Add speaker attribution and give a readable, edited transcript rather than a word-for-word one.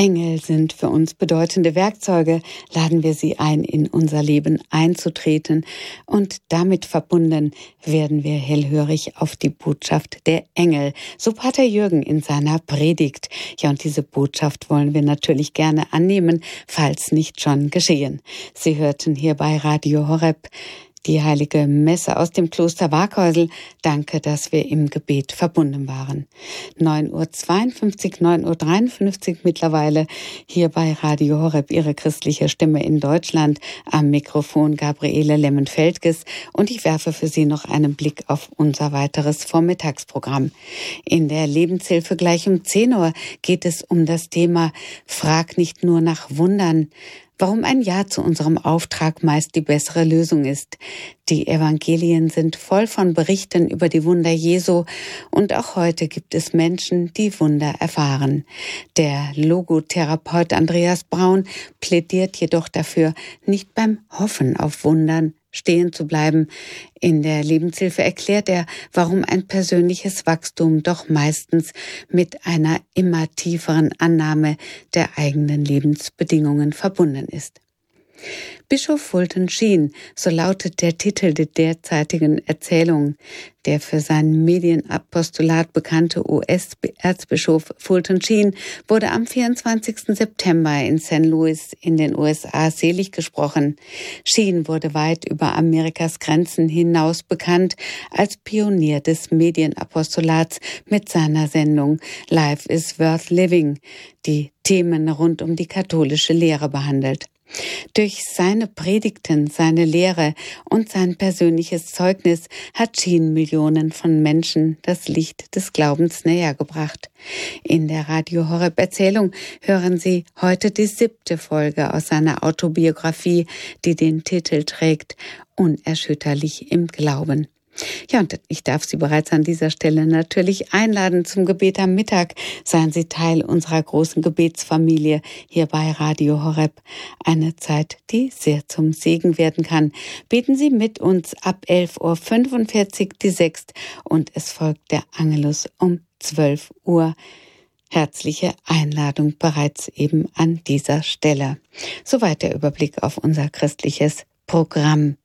Speaker 1: Engel sind für uns bedeutende Werkzeuge, laden wir sie ein, in unser Leben einzutreten und damit verbunden werden wir hellhörig auf die Botschaft der Engel, so Pater Jürgen in seiner Predigt. Ja, und diese Botschaft wollen wir natürlich gerne annehmen, falls nicht schon geschehen. Sie hörten hier bei Radio Horeb die heilige Messe aus dem Kloster Waaghäusel. Danke, dass wir im Gebet verbunden waren. 9:52 Uhr, 9:53 Uhr mittlerweile hier bei Radio Horeb, Ihre christliche Stimme in Deutschland. Am Mikrofon Gabriele Lemmen-Feldges und ich werfe für Sie noch einen Blick auf unser weiteres Vormittagsprogramm. In der Lebenshilfe gleich um 10 Uhr geht es um das Thema Frag nicht nur nach Wundern. Warum ein Ja zu unserem Auftrag meist die bessere Lösung ist. Die Evangelien sind voll von Berichten über die Wunder Jesu und auch heute gibt es Menschen, die Wunder erfahren. Der Logotherapeut Andreas Braun plädiert jedoch dafür, nicht beim Hoffen auf Wundern stehen zu bleiben. In der Lebenshilfe erklärt er, warum ein persönliches Wachstum doch meistens mit einer immer tieferen Annahme der eigenen Lebensbedingungen verbunden ist. Bischof Fulton Sheen, so lautet der Titel der derzeitigen Erzählung. Der für sein Medienapostolat bekannte US-Erzbischof Fulton Sheen wurde am 24. September in St. Louis in den USA selig gesprochen. Sheen wurde weit über Amerikas Grenzen hinaus bekannt als Pionier des Medienapostolats mit seiner Sendung Life is Worth Living, die Themen rund um die katholische Lehre behandelt. Durch seine Predigten, seine Lehre und sein persönliches Zeugnis hat Sheen Millionen von Menschen das Licht des Glaubens näher gebracht. In der Radio Horeb Erzählung hören Sie heute die 7. Folge aus seiner Autobiografie, die den Titel trägt Unerschütterlich im Glauben. Ja, und ich darf Sie bereits an dieser Stelle natürlich einladen zum Gebet am Mittag. Seien Sie Teil unserer großen Gebetsfamilie hier bei Radio Horeb. Eine Zeit, die sehr zum Segen werden kann. Beten Sie mit uns ab 11:45 Uhr die Sext und es folgt der Angelus um 12 Uhr. Herzliche Einladung bereits eben an dieser Stelle. Soweit der Überblick auf unser christliches Programm.